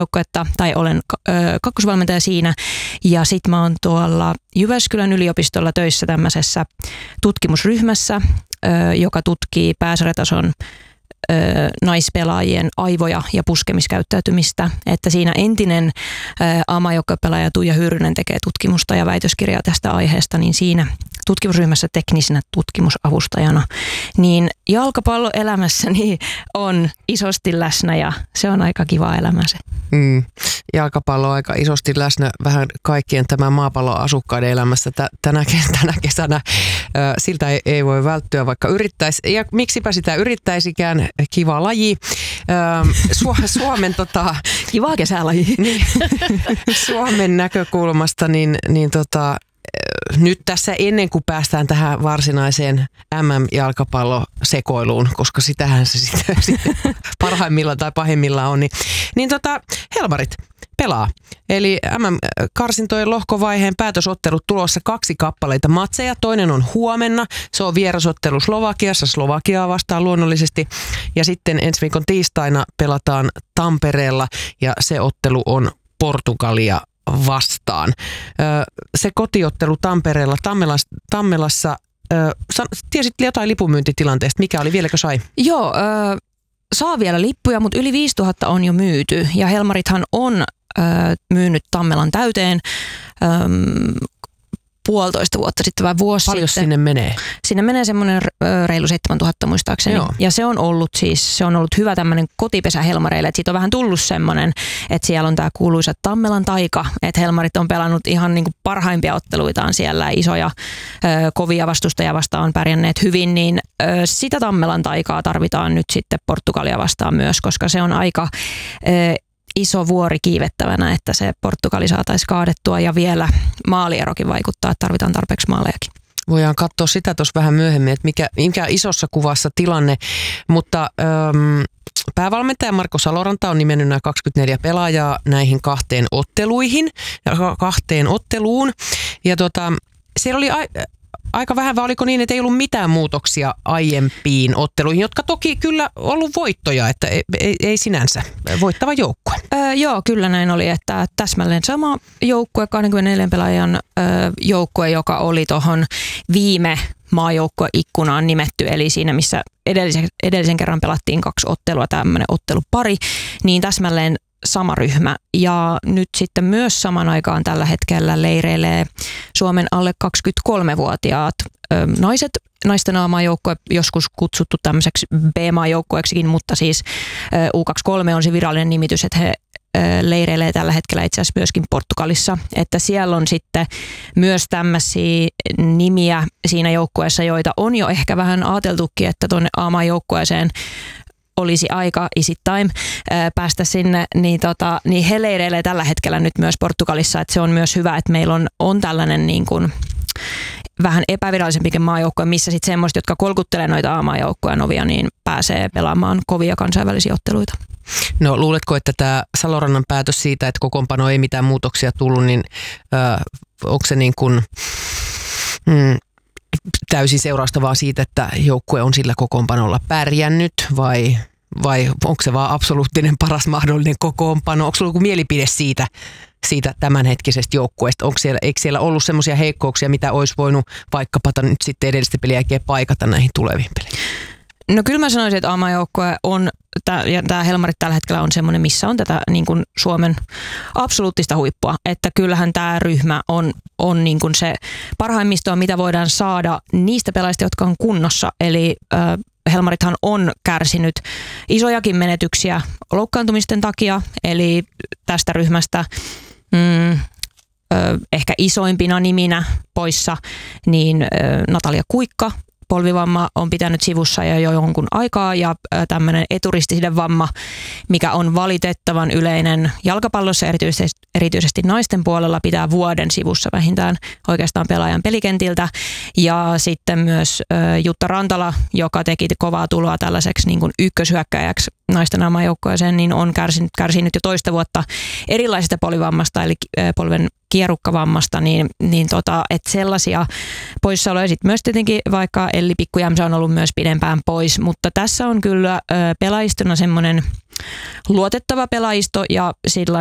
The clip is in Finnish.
joukkuetta, tai olen kakkosvalmentaja siinä. Ja sit mä oon tuolla Jyväskylän yliopistolla töissä tämmöisessä tutkimusryhmässä, joka tutkii pääsarjatason naispelaajien aivoja ja puskemiskäyttäytymistä, että siinä entinen AMA-joukkuepelaaja Tuija Hyrrynen tekee tutkimusta ja väitöskirjaa tästä aiheesta, niin siinä tutkimusryhmässä teknisenä tutkimusavustajana, niin jalkapallo elämässäni on isosti läsnä ja se on aika kiva elämä se. Jalkapallo on aika isosti läsnä vähän kaikkien tämän maapallon asukkaiden elämässä tänä kesänä. Siltä ei voi välttyä, vaikka yrittäisi. Ja miksipä sitä yrittäisikään, kiva laji. Suomen kiva kesälaji. Niin, Suomen näkökulmasta nyt tässä ennen kuin päästään tähän varsinaiseen MM-jalkapallosekoiluun, koska sitähän se sitten parhaimmillaan tai pahimmillaan on, niin Helmarit pelaa. Eli MM-karsintojen lohkovaiheen päätösottelut tulossa 2 kappaleita matseja. Toinen on huomenna. Se on vierasottelu Slovakiassa. Slovakiaa vastaan luonnollisesti. Ja sitten ensi viikon tiistaina pelataan Tampereella ja se ottelu on Portugalia vastaan. Se kotiottelu Tampereella, Tammelassa, tiesit jotain lipunmyyntitilanteesta? Mikä oli? Vieläkö sai? Joo, saa vielä lippuja, mutta yli 5000 on jo myyty. Ja Helmarithan on myynyt Tammelan täyteen 1,5 vuotta sitten vai vuosi Paljon sitten. Sinne menee? Sinne menee semmoinen reilu 7000 muistaakseni. Joo. Ja se on ollut hyvä tämmöinen kotipesä Helmareille. Että siitä on vähän tullut semmoinen, että siellä on tämä kuuluisa Tammelan taika. Että Helmarit on pelannut ihan niin kuin parhaimpia otteluitaan siellä. Isoja kovia vastustajia vastaan on pärjänneet hyvin. Niin sitä Tammelan taikaa tarvitaan nyt sitten Portugalia vastaan myös, koska se on aika iso vuori kiivettävänä, että se Portugali saataisiin kaadettua ja vielä maalierokin vaikuttaa, että tarvitaan tarpeeksi maalejakin. Voidaan katsoa sitä tuossa vähän myöhemmin, että mikä isossa kuvassa tilanne, mutta päävalmentaja Marko Saloranta on nimennyt nämä 24 pelaajaa näihin 2 otteluun ja siellä oli aika vähän, vai oliko niin, että ei ollut mitään muutoksia aiempiin otteluihin, jotka toki kyllä ollut voittoja, että ei sinänsä voittava joukkue. Joo, kyllä näin oli, että täsmälleen sama joukkue, 24 pelaajan joukkue, joka oli tuohon viime maajoukkueikkunaan nimetty, eli siinä missä edellisen kerran pelattiin 2 ottelua, tämmöinen ottelupari, niin täsmälleen sama ryhmä. Ja nyt sitten myös saman aikaan tällä hetkellä leireilee Suomen alle 23-vuotiaat naiset. Naisten A-maajoukkue joskus kutsuttu tämmöiseksi B-maajoukkueeksikin, mutta siis U23 on se virallinen nimitys, että he leireilee tällä hetkellä itse asiassa myöskin Portugalissa. Että siellä on sitten myös tämmöisiä nimiä siinä joukkueessa, joita on jo ehkä vähän ajateltukin, että tuonne A-maajoukkueeseen olisi aika easy time päästä sinne, niin he leireilee tällä hetkellä nyt myös Portugalissa, että se on myös hyvä, että meillä on tällainen niin kuin vähän epävirallisempikin maajoukkue, missä sitten semmoiset, jotka kolkuttelee noita A-maajoukkueen ovia, niin pääsee pelaamaan kovia kansainvälisiä otteluita. No luuletko, että tämä Salorannan päätös siitä, että kokoonpano ei mitään muutoksia tullut, niin onko se niin kuin täysin seurausta vaan siitä, että joukkue on sillä kokoonpanolla pärjännyt vai onko se vaan absoluuttinen paras mahdollinen kokoonpano? Onko sulla joku mielipide siitä tämänhetkisestä joukkueesta? Eikö siellä ollut semmoisia heikkouksia, mitä olisi voinut vaikkapa nyt sitten edellisten pelien jälkeen paikata näihin tuleviin peleihin? No kyllä mä sanoisin, että A-maajoukkue on, ja tämä Helmarit tällä hetkellä on semmoinen, missä on tätä niin kuin Suomen absoluuttista huippua. Että kyllähän tämä ryhmä on niin kuin se parhaimmistoa, mitä voidaan saada niistä pelaajista, jotka on kunnossa. Eli Helmarithan on kärsinyt isojakin menetyksiä loukkaantumisten takia, eli tästä ryhmästä ehkä isoimpina niminä poissa, niin Natalia Kuikka, polvivamma on pitänyt sivussa jo jonkun aikaa ja tämmöinen eturistisiden vamma, mikä on valitettavan yleinen jalkapallossa, erityisesti naisten puolella pitää vuoden sivussa vähintään oikeastaan pelaajan pelikentiltä. Ja sitten myös Jutta Rantala, joka teki kovaa tuloa tällaiseksi niin kuin ykköshyökkäjäksi naisten maajoukkueeseen, niin on kärsinyt jo toista vuotta erilaisista polivammasta, eli polven kierukkavammasta, että sellaisia poissaoloja. Sitten myös tietenkin vaikka Elli Pikku-Jämsä on ollut myös pidempään pois, mutta tässä on kyllä pelaajistona semmoinen luotettava pelaajisto ja sillä